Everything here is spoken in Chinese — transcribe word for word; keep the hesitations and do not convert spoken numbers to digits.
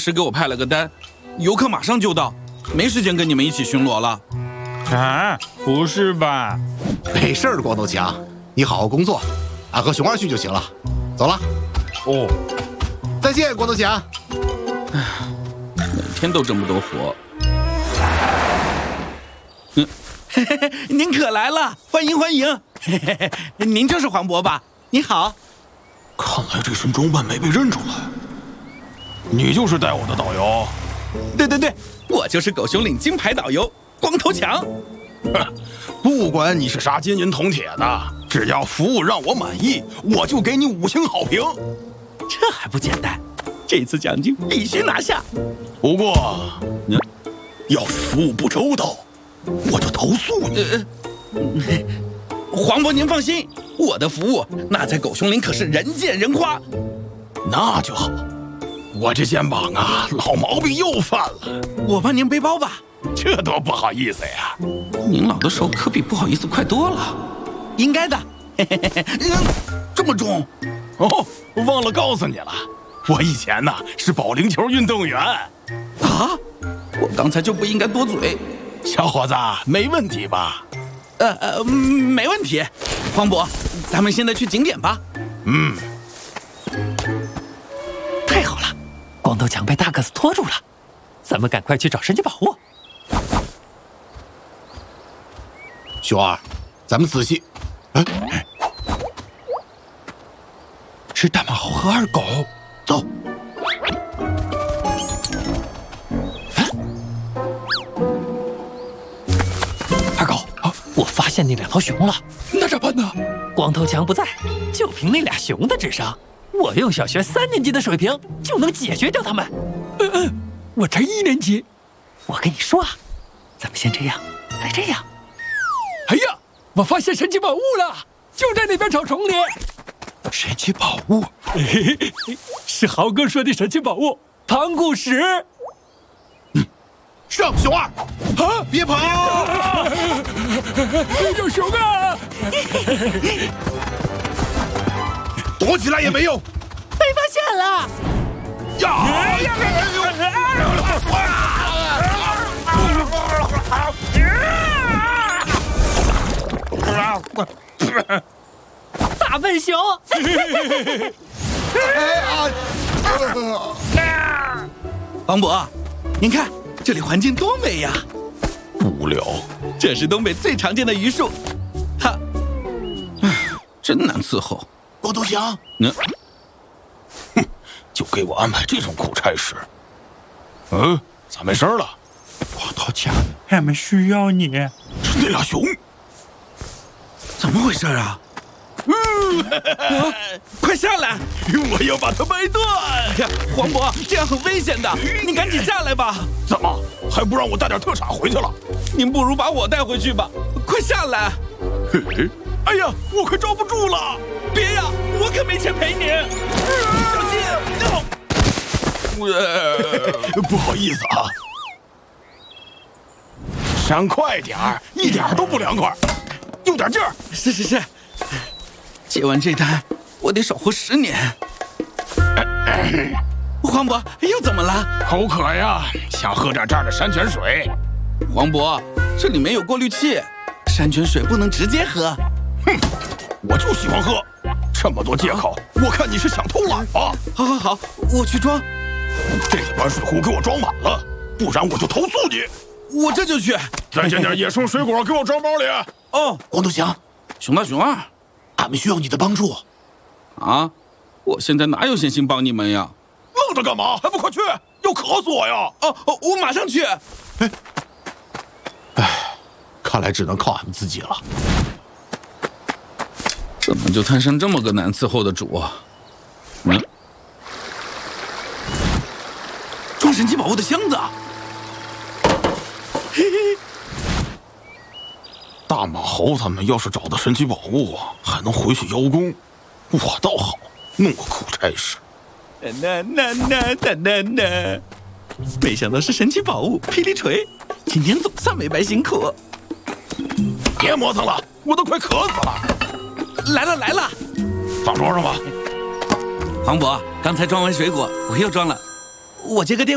师给我派了个单，游客马上就到，没时间跟你们一起巡逻了。 啊，不是吧？ 没事儿，光头强，你好好工作，俺和熊二去就行了。走了。 哦， 再见，光头强。 唉，每天都这么多活。嗯，嘿嘿嘿，您可来了，欢迎欢迎。嘿嘿嘿，您就是黄渤吧？你好。 看来这身装扮没被认出来。你就是带我的导游？ 对对对，我就是狗熊岭金牌导游光头强。 不管你是啥金银铜铁的，只要服务让我满意，我就给你五星好评。 这还不简单？这次奖金必须拿下。 不过，嗯，要是服务不周到，我就投诉你。 呃、黄渤，您放心，我的服务那在狗熊岭可是人见人夸。 那就好。我这肩膀啊，老毛病又犯了。 我帮您背包吧。 这多不好意思呀！ 您老的手可比不好意思快多了。应该的。嘿嘿嘿，这么重？ 哦，忘了告诉你了，我以前呢是保龄球运动员。 啊？我刚才就不应该多嘴。 小伙子，没问题吧？ 呃呃，没问题。黄渤，咱们现在去景点吧。 嗯。 太好了，光头强被大个子拖住了，咱们赶快去找神奇宝物。 熊二，咱们仔细。哎， 是大马猴和二狗。 走。 二狗，我发现那两头熊了。 那咋办呢？ 光头强不在，就凭那俩熊的智商，我用小学三年级的水平就能解决掉他们。 嗯嗯，我才一年级。 我跟你说啊，咱们先这样，再这样。 哎呀，我发现神奇宝物了，就在那边草丛里。神奇宝物， 是豪哥说的神奇宝物——盘古石。 嗯，上，熊二，啊，别跑！ 有熊啊！ 躲起来也没用， 被发现了！ 呀！ 大笨熊！ 黄渤，您看这里环境多美呀！ 无聊， 这是东北最常见的榆树，它，唉，真难伺候。 光头强， 嗯， 哼，就给我安排这种苦差事。嗯，咋没声了？ 光头强，俺们需要你。 是那俩熊。 怎么回事啊？嗯，啊，快下来！ 我要把它掰断！ 哎呀，黄渤，这样很危险的，你赶紧下来吧。 怎么还不让我带点特产回去了？ 您不如把我带回去吧，快下来！ 嘿，哎呀，我快抓不住了！ 别呀，我可没钱赔您。小心！ 呃，不好意思啊。闪快点儿，一点都不凉快。用点劲儿。 是是是，接完这单，我得少活十年。黄渤又怎么了？ 口渴呀，想喝点这儿的山泉水。 黄渤，这里没有过滤器，山泉水不能直接喝。 哼，我就喜欢喝。这么多借口，我看你是想偷懒吧？ 好好好，我去装。 这个暖水壶给我装满了，不然我就投诉你。 我这就去。 再捡点野生水果给我装包里。 哦， 光头强， 熊大熊二， 俺们需要你的帮助。 啊，我现在哪有闲心帮你们呀？ 愣着干嘛？还不快去！要渴死我呀！ 哦哦，我马上去。 哎，哎，看来只能靠俺们自己了。 怎么就摊上这么个难伺候的主啊？嗯，装神奇宝物的箱子。嘿嘿。 大马猴他们要是找到神奇宝物，还能回去邀功，我倒好，弄个苦差事。 那那那那那那，没想到是神奇宝物霹雳锤，今天总算没白辛苦。 别磨蹭了，我都快渴死了。 来了来了， 放桌上吧。 黄渤，刚才装完水果，我又装了，我接个电话。